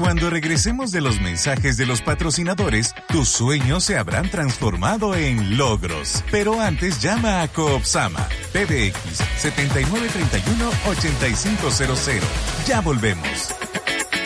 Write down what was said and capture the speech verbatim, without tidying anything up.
Cuando regresemos de los mensajes de los patrocinadores, tus sueños se habrán transformado en logros. Pero antes llama a Coopsama. P B X setenta y nueve treinta y uno ochenta y cinco cero cero. Ya volvemos.